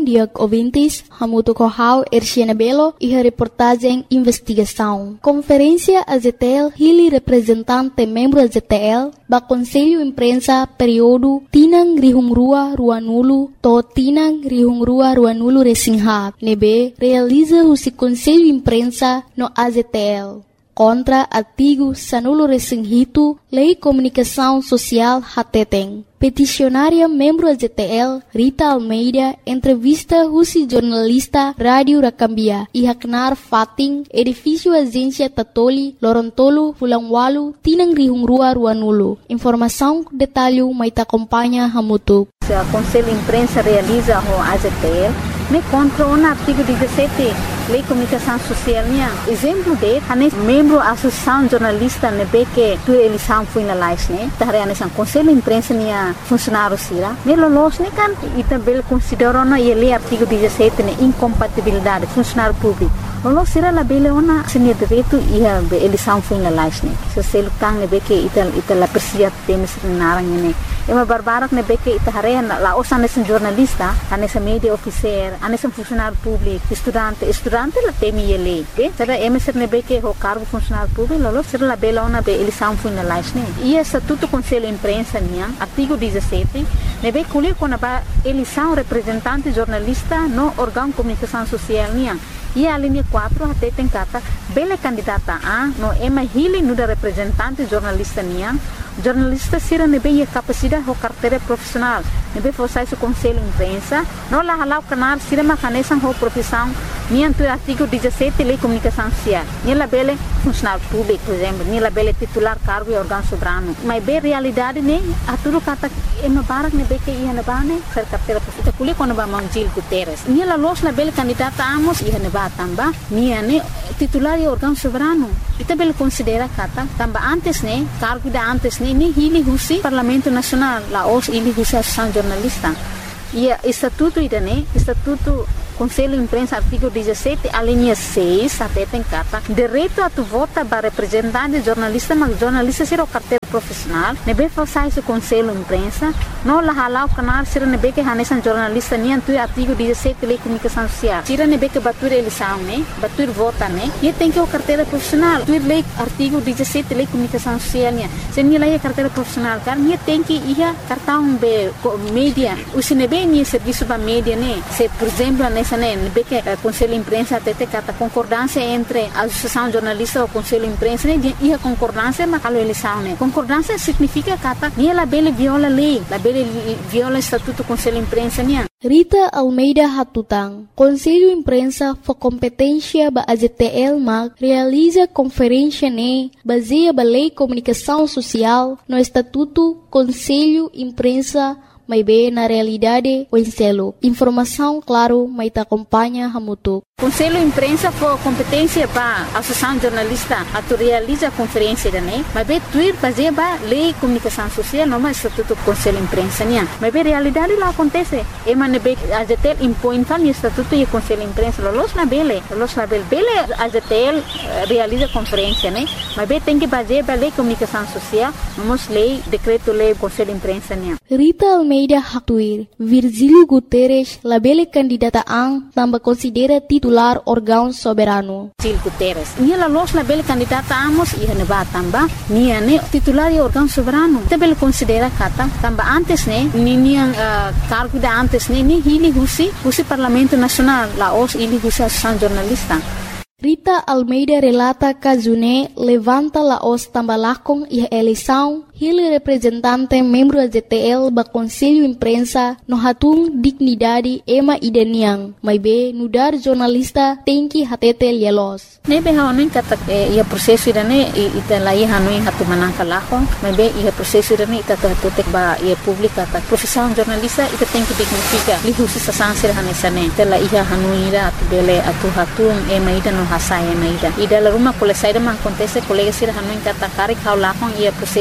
dia ouvintes, Hamuto Kohau, Erciana Belo e a reportagem Investigação. Conferência AZTL, Hili representante membro AZTL, ba Conselho Imprensa período Tinang Rihungrua Ruanulu, to Tinang Rihungrua Ruanulu Resinghat, nebe realiza o Conselho Imprensa no AZTL. Contra artigo Sanulo Resinghito, Lei Comunicação Social Hateteng. Peticionária membro AZTL, Rita Almeida, entrevista Husi jornalista Rádio Rakambia e Haknar Fating, edifício Agência Tatoli, Lorontolo, Fulangwalu, Tinang Rihungrua Ruanulu. Informação, detalhe, maita acompanha Hamutu. O Conselho Imprensa realiza o AZTL, me contra o artigo 17, Lei Comunicação Social. Exemplo de, membro da Associação Jornalista, que tu eleição foi na live, o Conselho Imprensa funcionário sira. Nelo los kan e também considera na lei artigo 17 incompatibilidade funcionário público. Lo sira la bele ona sini direito e a eleição foi na live. Se se lutang que ita la persia temes narang ini. Ema barbarak que ita hare la osa nesse jornalista, nesse media officer, nesse funcionário público, estudante la temi lei. Será emeser que o cargo funcionário público, lo sira la bele ona eleição foi na live. E estatuto Conselho Imprensa artigo 17, nebe colher quando a eleição representante jornalista no órgão de comunicação social e a linha 4 até tem cata bela candidata a no ema hili no da representante jornalista jornalista sira nebe a capacidade ou carteira profissional nebe forçar o Conselho Imprensa no la halau canal sira macanesan ou profissão nianto artigo 17 Lei Comunicação Social nela bela funcionário público por exemplo nela bela titular cargo e órgão soberano mas bem realidade a tudo kata ema barak nebe que ia na bane ser carteira profissional colher quando ba Gil Guterres nela los na bela candidata amos ia na tamba titular e órgão soberano ita bela considera kata tamba antes cargo da antes ni hili husi Parlamento Nacional la os hili husi Associação Jornalista e estatuto estatuto Conselho Imprensa artigo 17 a linha 6 até tem cata direito a tu vota para representante jornalista mas jornalista ser o carteira profissional nebe forçar o Conselho Imprensa não la halau canal sira nebe que hanesan jornalista ni antu artigo 17 Lei Comunicação Social sira nebe que batur eleição batur vota e tem que o carteira profissional tu lei artigo 17 Lei Comunicação Social se ni lei carteira profissional kan ni tem que ia cartão be media o se nebe ni serviço ba media se por exemplo nebe que Conselho Imprensa até tem cata concordância entre a Associação Jornalista e o Conselho Imprensa e a concordância mas a eleição concordância significa kata ni la bele viola lei la bele viola estatuto Conselho Imprensa Rita Almeida Hatutang, Conselho Imprensa for competência ba AZTL mag realiza conferência baseia ba Lei Comunicação Social no estatuto Conselho Imprensa mas bem na realidade o enselo. Informação, claro, mas te acompanha Hamutu. Conselho Imprensa for competência para a Associação Jornalista a tu realiza a conferência mas bem tuir fazer ba Lei Comunicação Social não mais estatuto Conselho Imprensa mas bem realidade lá acontece ema nebe AZTL impõe tal estatuto e Conselho Imprensa los na bele AZTL realiza conferência mas bem tem que fazer ba Lei Comunicação Social vamos lei decreto lei Conselho Imprensa Rita Almeida Hatuir, Virgílio Guterres, labele candidata também considera titular órgão soberano. Gil Guterres, ela los labele candidata amos e neba tamba, titular e órgão soberano. Também considera kata tamba antes cargo da antes ni hili husi Parlamento Nacional, la os hili husi Associação Jornalista. Rita Almeida relata que June levanta la os tambalakong e eleição ele representante membro da ZTL ba Conselho Imprensa no hatung dignidade ema idaniang mas be nudar jornalista tem que hatete lielos nebe haonin kata ia prosesso irane ita lai hanuin hatu manangka lako mas be ia prosesso irane ita hatutek ba ia publika ta profissão jornalista ita tem que dignifica lihusi sasansir hanesane tela ia hanuira atu bele atu hatung ema ida no hasaya na ida la rumah kole saida man acontece colega sir hanuin kata kari kau lakong ia prosesso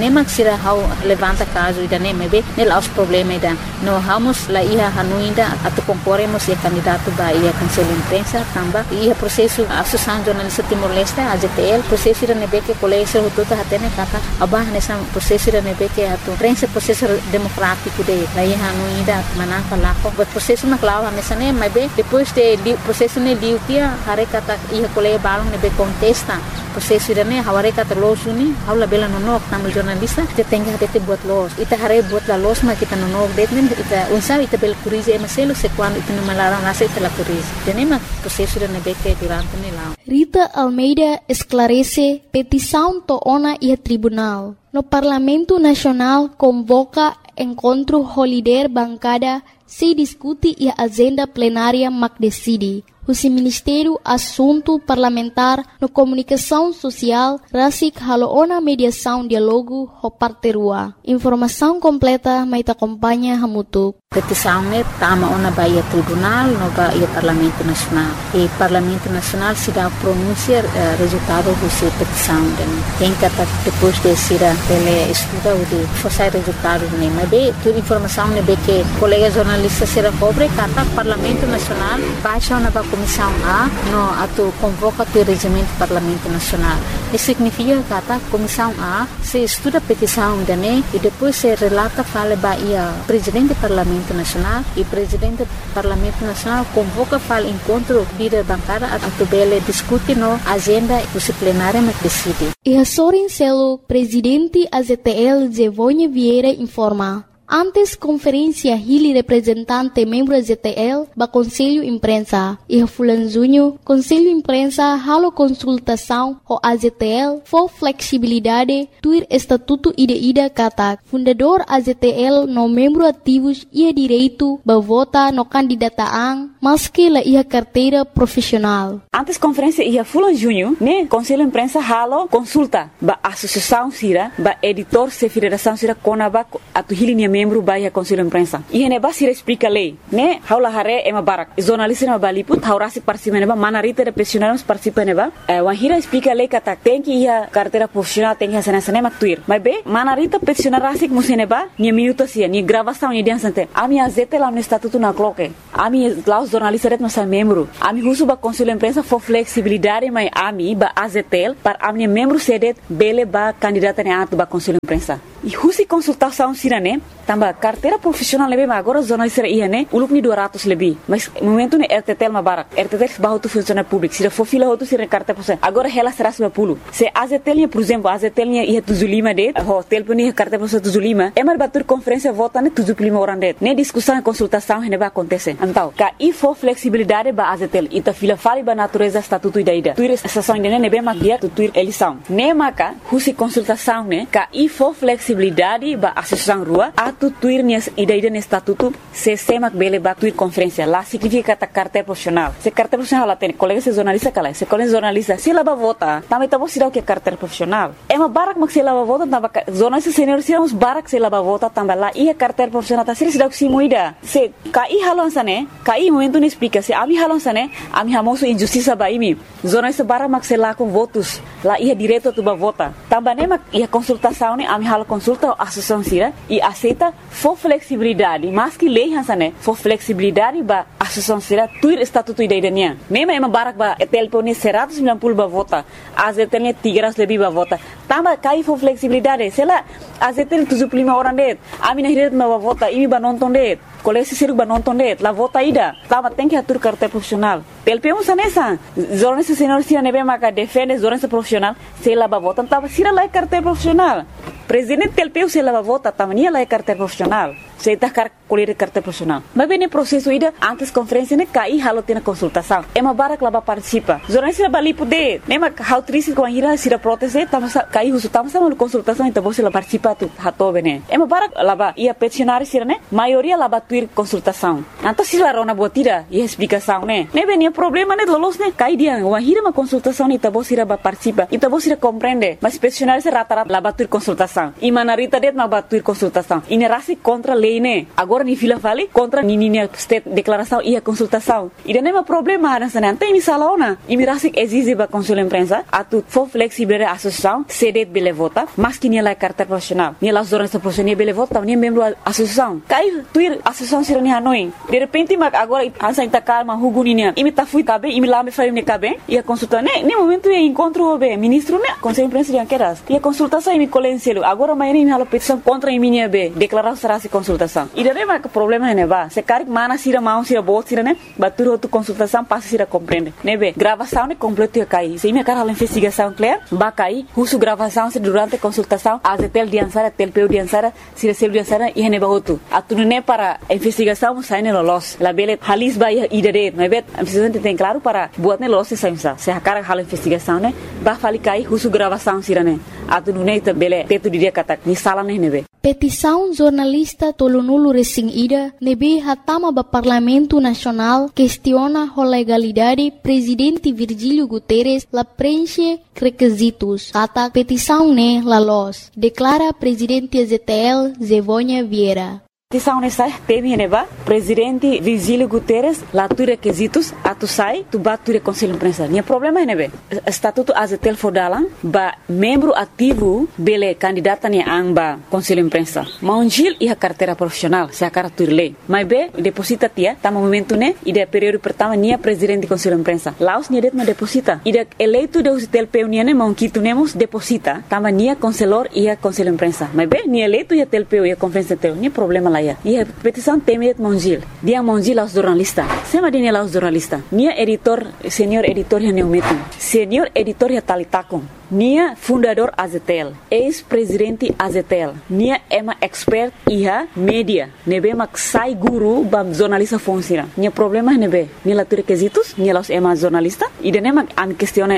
nem se hau levanta caso ida nem mebe nel aos problema ida no vamos lá ia hanuinda atu concorremos e candidato ba ia cancela imprensa tamba ia processo associação jornalista Timor-Leste AZTL processo ida nebe que colégio tudo hatene kata abah nessa processo ida nebe que atu imprensa processo democrático de lá ia hanuinda manaka lá o processo na clava nessa nem mebe depois de processo ne liu kia hare kata ia colégio balong nebe contesta processo ida ne haware kata losuni haula bela nonok tamal jornalista kita tengah dete buat los ita hare buat la los ma kita nonok detmen ita unsa ita bel kurize maselo se quando ita malarang nasa ita la kurize denema processo ida nebe que durante ne lá Rita Almeida esclarece petição toona e tribunal. No Parlamento Nacional convoca encontro holiday bancada se discute e agenda plenária mac decide. O Ministério Assunto Parlamentar no Comunicação Social rasik haloona mediação diálogo ho parterua. Informação completa mai acompanha hamutuk. Petição ne tama ona baia tribunal no baia Parlamento Nacional. E Parlamento Nacional se dá pronúncia resultado do petição tem que depois de ser ele estuda o de forçar resultado ne mas be tu informação ne be que colega jornalista será cobre kata Parlamento Nacional baixa ona Comissão A no atu convoca o regimento do Parlamento Nacional. Isso significa que Comissão A se estuda a petição e depois se relata fala baia Presidente do Parlamento Nacional e Presidente do Parlamento Nacional convoca fala encontro líder bancada atu bele discute no agenda plenária mas decide. E a Sorin Celo, Presidente AZTL Zevonha Vieira informa. Antes conferência Hili representante membro AZTL ba Conselho Imprensa e a Fulanzunho Conselho Imprensa halo consultação o AZTL for flexibilidade tuir estatuto ida kata fundador AZTL no membro ativos ia direito ba vota no candidataan maski la ia carteira profissional. Antes conferência ia Fulanzunho né Conselho Imprensa halo consulta ba associação sira ba editor se federação sira konaba atu Hili membro baia Conselho Imprensa. E ne basira explica lei, né? Haula hare ema barak. Jornalista na baliput, haurasi participa neba, manarita de profissionais participa neba. Wahira explica lei kata tem que ia carteira profissional tem que hacer nessa nema tuir. Mas be, manarita profissional rasik museneba, ni minuto sia, ni gravação ni dia sante. Ami azete lá no estatuto na cloque. Ami lá os jornalistas ret nossa membro. Ami husu ba Conselho Imprensa for flexibilidade mai ami ba azetel para ami membro sedet bele ba candidata ne atu ba Conselho Imprensa. E husi consultação sirane tamba carteira profissional lebe mas agora jornalista ia né uluk ni 200 lebih mas momento ne RTTL ma barak RTTL bahu tu funcionário público se for fila outro se carteira profissional agora ela será sobre pulo se AZTL por exemplo AZTL ia tuzulima de hotel puni carteira profissional tuzulima é mar batur conferência vota ne tuzulima orang de ne discussão e consultação ne vai acontecer então ka e for flexibilidade ba AZTL ita fila fali ba natureza estatuto ida tuir estação de ne be magia tuir eleição ne maka husi consultação ne ka e for flexibilidade ba associação rua atu tuir nias ida no estatuto se semak bele ba tuir conferência lá significa ta carteira profissional se carteira profissional lá tem colega se jornalista cala se colega jornalista se lá ba vota também tá você dá o que é carteira profissional é uma barak mak se lá ba vota tamba jornalista senior se uns barak se lá ba vota tamba lá e a carteira profissional tá se dá o que se moida se kai halon sane kai momento não explica se ami halon sane ami hamoso injustiça ba imi jornalista barak mak se lá com votos lá ia direito tu ba vota tamba ne mak ia consultação ne ami halo consulta a associação sira e aceita for flexibilidade mas que lei hansane for flexibilidade ba associação sira tuir estatuto idaiania mesmo é uma barak ba telpone 190 ba vota azetelnya 300 lebih ba vota tamba kai for flexibilidade sela azetel 75 orang det ami na hiret ba vota imi ba nonton det colégio siru ba nonton det la vota ida tamba tem que atur carteira profissional telpemo sanesa jornalista senior sira nebe maka defende jornalista profissional sela ba vota tamba sira la carteira profissional Presidente telpeu se lava vota tamania lá é carteira profissional se tá colher carteira profissional mas bem no processo ida antes conferência ne cai halo tem consultação é uma barak lá participa jornalista bali poder nem ma how triste com a ira sira proteste tamos cai uso tamos sama consultação então você lá participa tu hato bene é uma barak lá ia peticionário sira né maioria lá tuir consultação então se lá rona botira e explicação né nem bem problema né lolos né cai dia uma ira uma consultação então você lá participa então você compreende mas peticionário se rata lá tuir consultação e manarita det ma batuir consultação e nerasi contra lei lei, né? Agora ni fila fale contra nininha state declaração e a consultação. E não é um problema nessa não tem misalaona. E me rasik exige ba conselho imprensa atu for flexible a associação cede bele vota, mas que ela é carta profissional. Ni las zonas profissionais bele vota, ni membro associação. Cai tuir associação sirani Hanoi. De repente mas agora ansa inta calma huguninya. E me tá fui cabe, e me lá me faz me cabe. E a consulta né, nem momento é encontro be ministro né, conselho imprensa de anqueras. E a consultação e me colenselo. Agora mas nem ela petição contra a minha be, declarar será se consultação. E daí mas o problema é neba. Se caric mana sira mão sira bot sira né, batur outro consultação passa sira compreende. Né be, gravação né completo ia cair. Se minha cara a investigação clear, ba cair, uso gravação se durante a consultação, a tel diansara, tel peu diansara, sira sel diansara e neba outro. A tudo né para a investigação sai né los. La bele halis ba idade, né be, a investigação tem claro para buat né los se saimsa. Se a cara a investigação né, ba fali cair, uso gravação sira né. A tudo né bele teto dia kata ni sala né nebe. Petição jornalista Tolonulu Resing Ida nebe hatama ba Parlamento Nacional questiona a legalidade presidente Virgílio Guterres la preenche requisitos. Kata petição ne la los. Declara presidente ZTL Zevônia Vieira. Petição nessa teme neba presidente Virgílio Guterres lá tu requisitos atu sai tu bature conselho imprensa. Nia problema é nebe estatuto azetel fodalan ba membro ativo bele candidata ne amba conselho imprensa. Maunjil e a carteira profissional se a caracter lei. Mas be deposita tia tá momento né e de período pertama nia presidente conselho imprensa. Laos nia det ma deposita. E de eleito de azetel peu ne monquito nemos deposita tama nia conselor e a conselho imprensa. Mas be nia eleito e a tel peu e a conferência teu nia problema lá. E a petição temet Mongil. Dia Mongil aos jornalistas. Sema dinhe aos jornalistas. Nia editor, senior editor ya neumetum. Senior editor ya talitakon. Nia fundador Azetel. Ex-presidente Azetel. Nia ema expert iha media. Nebe mak sai guru bam jornalista fonsira. Nia problema nebe. Nia latu requisitos. Nia los ema jornalista. E de nema an questione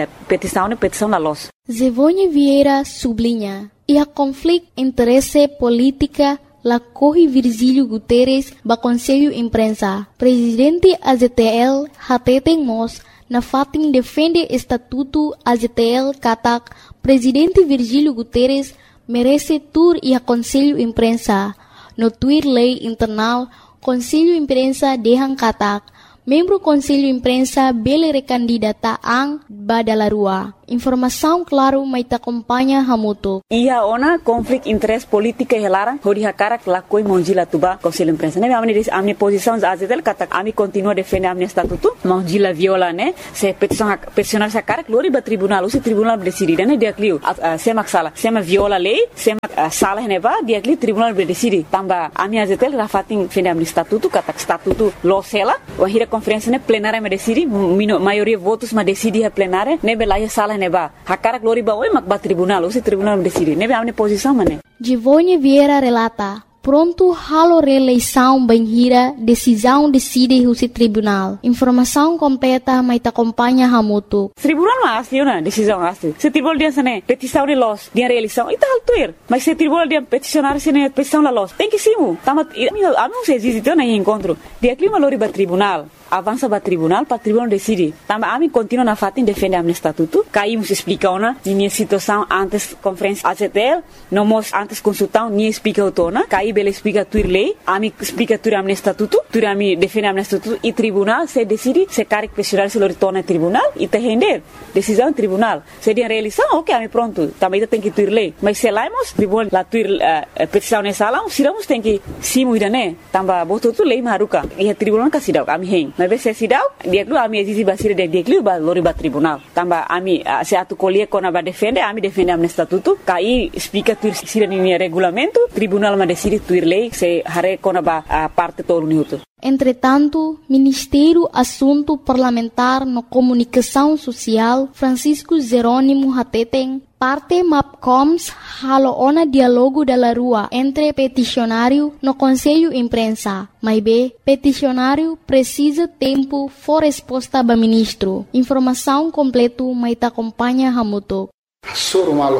petição la los. Zevônia Vieira sublinha. E a conflito interesse política la corre Virgílio Guterres ba Conselho Imprensa. Presidente AZTL hateten mos na fatin defende estatuto AZTL katak Presidente Virgílio Guterres merece tur e a Conselho Imprensa. No tweet lei internal Conselho Imprensa dehan katak membro Conselho Imprensa bele recandidata ang badalarua. Informação claro mai ta acompanha hamuto. Ia ona conflict interest politika helara hori hakara lakoi monjila tuba Conselho Imprensa. Ne amni posição azetel kata ami continua defender amni estatuto monjila viola ne se peticionar sa cara glori ba tribunal usi tribunal decide ne dia clio semak sala sema viola lei semak sala ne ba dia clio tribunal decide tamba ami azetel rafatin defender amni estatuto kata estatuto lo sela o hira conferência ne plenária me decide maioria votos ma decide a plenária ne belaya sala neba hakara glori ba oi mak ba tribunal usi tribunal decide nebe amne posição mane Zevônia Vieira relata pronto halo reeleição banhira decisão decide usi tribunal informação completa mai ta acompanha hamuto tribunal ma asli una decisão asli se tribunal dia sane petição de los dia reeleição e tal tuir mas se tribunal dia peticionar sene petição la los tem que simu tamat amo se existe na encontro dia clima lori ba tribunal avança para tribunal decide. Tamba ami continua na fatin defende amne estatuto. Caímos explica ona minha situação antes conferência AZTL, nomos antes consultão ni explica otona. Caí bele explica tuir lei, ami explica tuir amne estatuto, tuir ami defende amne estatuto e tribunal se decide se caric pessoal se retorna tribunal e te render decisão tribunal. Se dia realização, ok, ami pronto. Também tem que tuir lei. Mas se laimos tribunal la tuir petição nessa sala, siramos tem que simu idane. Tamba boto tu lei maruka. E a tribunal kasidau ami hen. Mas se sidau dia dulu ami exige basir de dia dulu ba lori ba tribunal tamba ami se atu colie kona ba defende ami defende amne estatuto kai explica tu sira ni regulamento tribunal ma decide tu lei se hare kona ba parte todo minuto. Entretanto, Ministério Assunto Parlamentar no Comunicação Social Francisco Jerônimo Hateten parte MAPCOMS haloona diálogo da rua entre peticionário no Conselho Imprensa. Mas peticionário precisa tempo for resposta ba ministro. Informação completo mai ta acompanha hamuto. Sorumal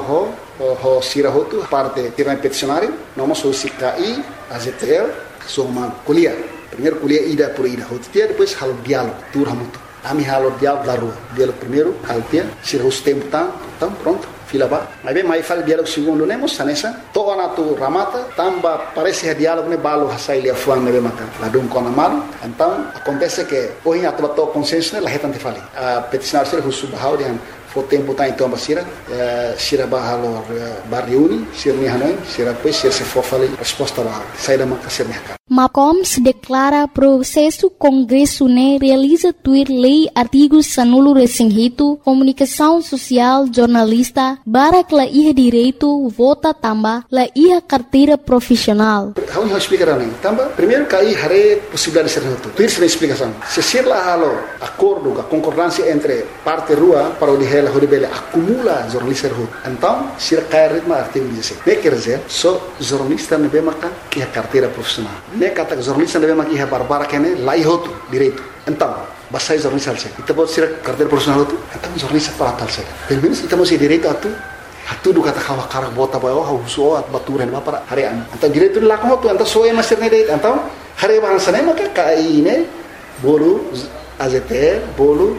ho sirahotu parte tiran peticionário, nós somos CKI, AZTL, somos kuliah. Primeiro kuliah ida por ida, hotia depois halo diálogo, tur hamuto. Ami halo diálogo da rua. Diálogo primeiro, altia, sirahus tempo tão pronto. fila ba. Mas bem, mais fala diálogo segundo, né, moça, nessa. Toa na tu ramata, tamba parece diálogo né balo hasai lia fuang né bem makan. Ladum kona malu. Então, acontece que hoje a tua consenso né, lá retante fali. A peticionário ser russo bahau dia o tempo tá então basira sira bahalo barriuni sira ni hanoi sira pois sira se fofali resposta lá saída manca ser mercado. Macoms declara processo Congresso ne realiza tuir lei artigos sanulo resinghito comunicação social jornalista barak la iha direito vota tamba la iha carteira profissional. How you explicar nem tamba primeiro cai hare possibilidade ser reto. Tuir sem explicação. Se ser lá halo acordo a concordância entre parte rua para o dihela hodibele acumula jornalista rua. Então sira cai ritmo artigo 16. Ne quer dizer só jornalista ne bemaka que a carteira profissional. Ne kata jornalista ne bemaka que barbara kene lai hotu direito. Então basai jornalista alse. Ita bot sira carteira profissional hotu. Então jornalista para tal se. Pelo menos ita mo si direito atu. Hatu do kata kawa karak bota bayo hauso at baturan ba para harian. Então direito la ko hotu. Então soe master ne direito. Então hare bahasa ne maka kai ne bolu AZT bolu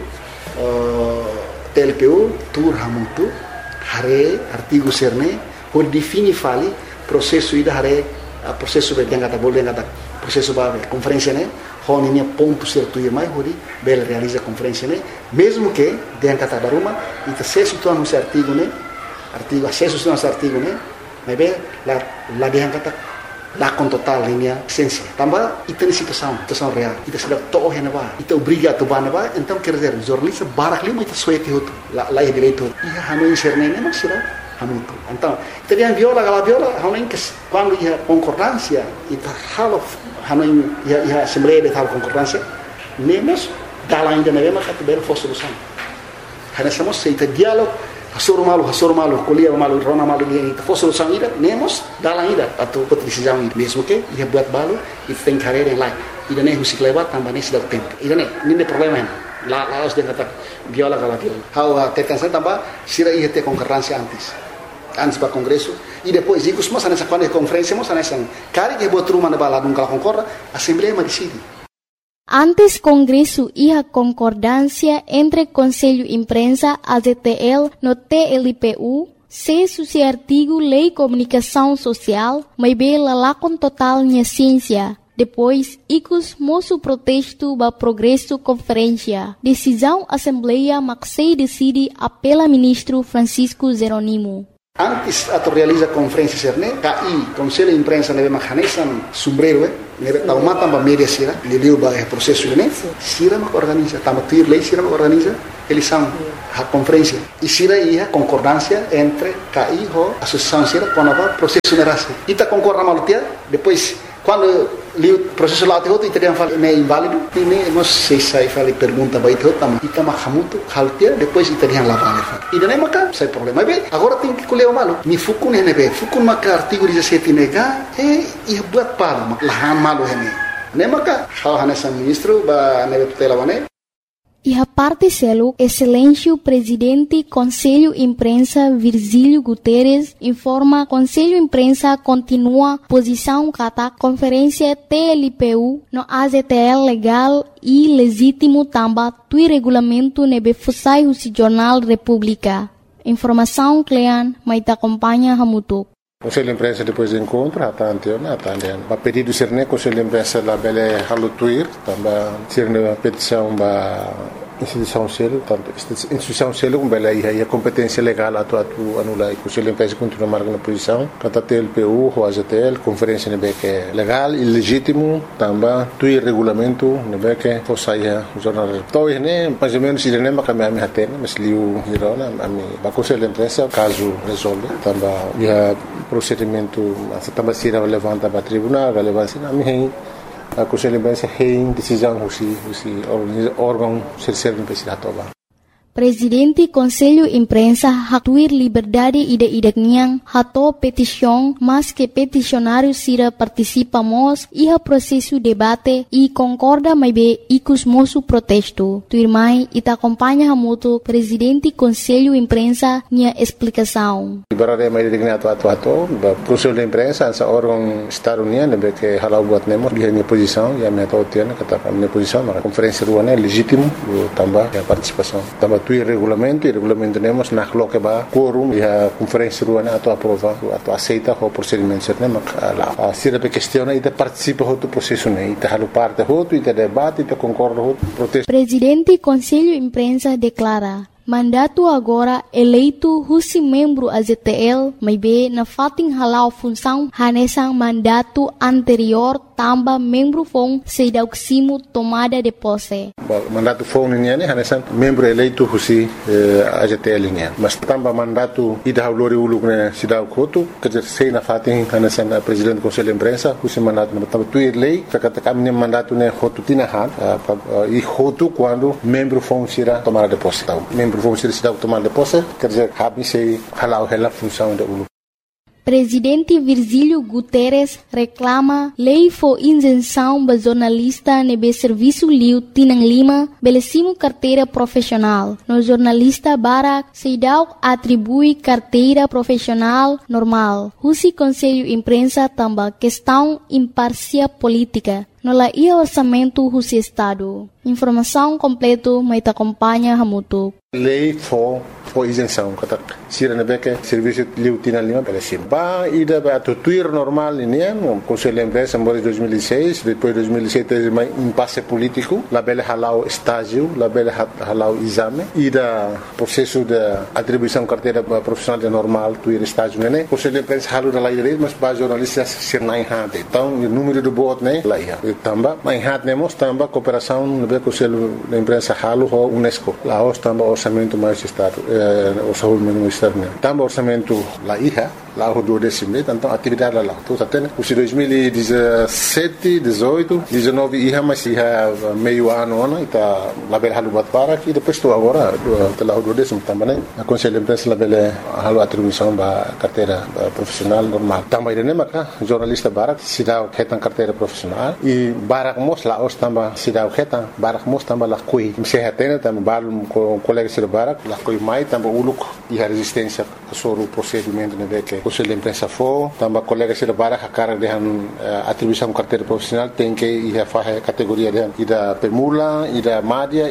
TLPU tur hamutu hare artigo serne por defini fali processo ida hare processo be jangata bol jangata processo ba conferência né honi ponto certo e mais hori bel realiza conferência né mesmo que jangata baruma ita acesso tu no artigo né artigo acesso no artigo né mas bem la jangata lá com total linha essência também ita situação real ita sudah toh yang ba ita obriga tu ba ba então quer dizer jornalista barak lima ita suete hotu lá é direito ia hanoi serne ne maksira hanutu então terian viola hanoi que quando ia concordância ita halo hanoi ia assembleia de tal concordância nemos dala ainda na mesma categoria for solução hanasamos seita diálogo hasur malu kuliah malu rona malu dia itu solução ida nemos dalam ida atau decisão ida mesmo que ia buat balu itu tem carreira yang lain ida ne husik lewat tambah ne sudah tempo ida ne ini problema la harus dia kata viola kala viola how tetansa tambah sira ia ter concorrência antes para congresso e depois icos mas nessa quando conferência mas nessa cari que botou uma na bala nunca concorra assembleia mas decide. Antes Congresso iha concordância entre Conselho Imprensa, AZTL, no TLPU, se suci artigo Lei Comunicação Social, mas bela lá com total minha ciência. Depois, icos moço protesto ba progresso conferência. Decisão Assembleia Maxei decide apela ministro Francisco Jeronimo. Antes atau realiza conferência serne, KI Conselho de Imprensa neve mahanesan sombrero neve taumata ba media sira, liliu ba processo ne, sira mak organiza, tamatir lei sira mak organiza, eles são a conferência. E sira ia concordância entre KI ho associação sira com a processo nerase. Ita concorda malutia, depois quando o processo lá te outro italiano fala é inválido, e nem nós sei sai fala pergunta vai te outro, ita mahamuto haltia depois italiano lá vale. E daí maca sai problema. Bem, agora tem que colher o malo. Ni fukun nebe, fukun maca artigo 17 nega e buat palo, lahan malo hene. Nem maca, hal hanesan ministro ba nebe tutela wane. E a parte selo, Excelência Presidente Conselho Imprensa Virgílio Guterres informa Conselho Imprensa continua posição kata conferência TLPU no AZTL legal e legítimo tamba tui regulamento nebe fusai o Jornal República. Informação Clean, mas te acompanha Hamutuk. Conselho de Imprensa depois do encontro, a pedido de ser Conselho de Imprensa da Bele Halutuir, também ser a petição da instituição selo, tanto instituição selo como Bele a competência legal atu anula e Conselho de Imprensa continua marcando posição, kata TLPU, o AZTL, conferência nebe que é legal e legítimo, também tui regulamento nebe que fosse o jornal. Então né, mais ou menos ele nem macam a minha tena, mas liu hirona a Conselho de Imprensa caso resolve, também procedimento também se levanta para tribunal, relevância na minha a Conselho de Imprensa tem decisão o órgão serve para toba. Presidente Conselho Imprensa hatuir liberdade ida-idakniang hato petição, mas que peticionário sira participamos iha processo debate e concorda mais bem icos moço protesto. Tuirmai ita acompanha hamuto Presidente Conselho Imprensa nia explicação. Liberdade mais idakniang atu Conselho de Imprensa essa órgão Estado União que halau buat nemo dia minha posição e a minha totiana kata minha posição na conferência ruana é legítimo também a participação também tuir regulamento, e regulamento temos na coloca ba quórum e a conferência ruana ato aprova, ato aceita o procedimento certo, mas se a questiona e participa do processo né, e halo parte outro e debate e concorda outro protesto. Presidente Conselho Imprensa declara mandato agora eleito husi membro AZTL, mas be na fating halau função hanesang mandato anterior tamba membro fong sedauksimo tomada de posse. Mandato fong niya hanesang membro eleito husi AZTL niya. Mas tamba mandato ida haulori uluk na sidauk hotu, kajer sei na fating hanesang presidente Conselho Imprensa husi mandato na tamba tuir lei, kakata kami mandato ne hotu tinahan, e hotu quando membro fong sira tomada de posse. Vamos ser tomar de posse, quer dizer, se halau ela função da ULU. Presidente Virgílio Guterres reclama lei for isenção ba jornalista nebe serviço liu Tinang Lima belecimo carteira profissional. No jornalista Barak Seidau atribui carteira profissional normal. Husi Conselho Imprensa tamba questão imparcial política. No la ia orçamento husi Estado. Informação completo mai te acompanha Hamutu. Lei for isenção, kata sira nebeke serviço liu Tinang Lima belecimo. Ba ida ba tuir normal ini no Conselho Imprensa em 2006, depois 2007 mais impasse político, la bela halau estágio, la bela halau exame, ida processo de atribuição carteira profissional de normal, tuir estágio né. Conselho Imprensa halu da lei mas ba jornalistas sir nai hade. Então o número de bot né lá ia. Tamba mai hat nemos tamba cooperação no Conselho de Imprensa halu ho UNESCO. Lá os tamba orçamento mais estado, orçamento externo. Tamba orçamento lá ia. Lá o 12 então atividade lá. Então até o 2017, 18, 19 ia mas ia meio ano né, tá lá bela halu bat para e depois estou agora lá o 12 também. A Conselho Imprensa lá bela halu atribuição ba carteira profissional normal. Também né maka jornalista Barak sidau ketan carteira profissional e Barak mos lá os tamba sidau ketan Barak mos tamba lá coi. Se hatena tamba balum com colega sir Barak lá coi mai tamba uluk e a resistência sobre o procedimento né que Conselho Imprensa for, também colega se para a cara de atribuição carteira profissional tem que ir a fazer categoria de ida permula, ida média,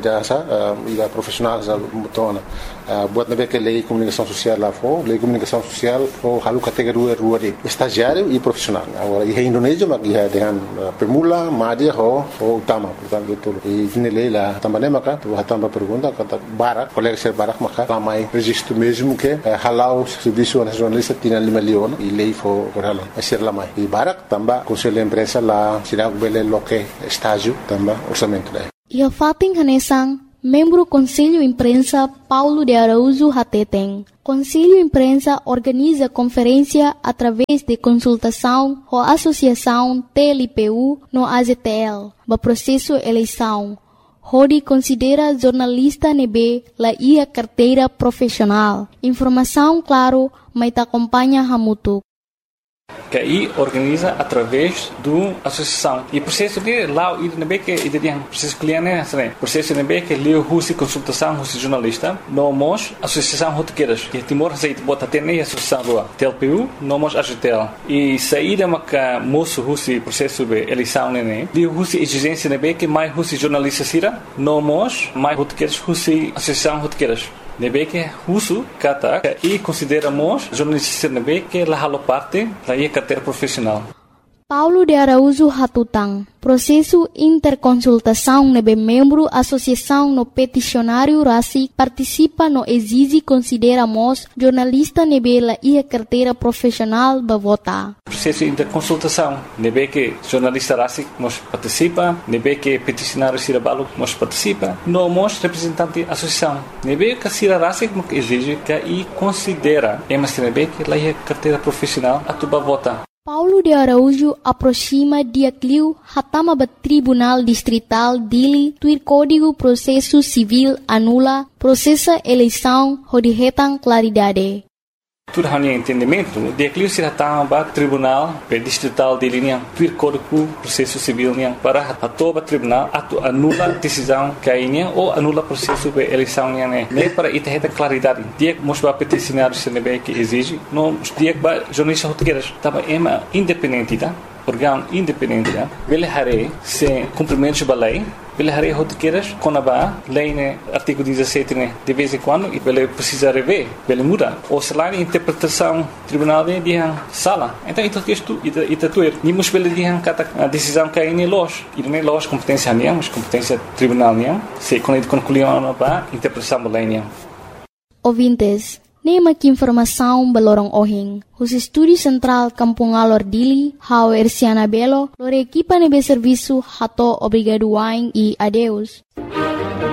ida profissional já mutona. Buat nabe que lei comunicação social lá for, lei comunicação social for halu categoria rua de estagiário e profissional. Agora e Indonésia mas ia dengan permula, média ou utama, portanto tudo. E nele lá também maka tu também pergunta kata Barak, colega se Barak maka ramai registro mesmo que halau serviço nacionalista Tinang Lima Leon e lei for corala ser lamai e Barak tamba Conselho Imprensa lá sirag bele loke estágio tamba orçamento daí. E a fating hanesang membro Conselho Imprensa Paulo de Araújo Hateteng. Conselho Imprensa organiza conferência através de consultação com a Associação TLPU no AZTL, ba processo eleição. Hodi considera jornalista nebe la ia carteira profissional. Informação claro, mas te acompanha Hamutu. Que aí organiza através do associação e processo de lá o nebe que ideia processo cliente né processo nebe que leu husi consultação husi jornalista nomos associação rotequeiras que Timor Receita bota ter nem associação rua TLPU nomos AZTL e saída maca moço husi processo de eleição né de husi exigência nebe que mais husi jornalista sira nomos mais rotequeiras husi associação rotequeiras nebe que husu kata e consideramos jornalista nebe que la halo parte da ia carteira profissional. Paulo de Araújo Hatutang. Processo interconsultação nebe membro associação no peticionário RACIC participa no exige consideramos jornalista nebe la ia carteira profissional ba vota. Processo interconsultação nebe que jornalista RACIC nos participa, nebe que peticionário Sirabalo nos participa, nós representante associação nebe que Sira RACIC nos exige que e considera mas nebe que la ia carteira profissional atuba vota. Paulo de Araújo aproxima dia cliu hatama ba Tribunal Distrital Dili tuir Código Processo Civil anula processa eleição hodihetang claridade. Tudo hanya entendimento, dia cliu se hatama ba Tribunal Distrital Dili niang tuir Código Processo Civil niang para hatoba tribunal atu anula decisão kainya ou anula processo de eleição niang ne para itaheta claridade. Dia mos ba peticionário se nebe que exige, no dia ba jornalista rotequeiras taba ema independente tá? órgão independente, ele haré sem cumprimento da lei, ele haré rotiqueiras com a lei, né, artigo 17, né, de vez em quando, e ele precisa rever, ele muda. Ou se lá a interpretação tribunal de sala. Então, isto tudo, nimos ele de a decisão que é loja, e não é loja competência minha, mas competência tribunal minha, se quando concluiu a interpretação da lei minha. Ouvintes, nema que informação balorong ohing. Os estúdios central Kampung Alor Dili, hau Erciana Belo, lore equipa nebe serviço hato obrigado wain e adeus.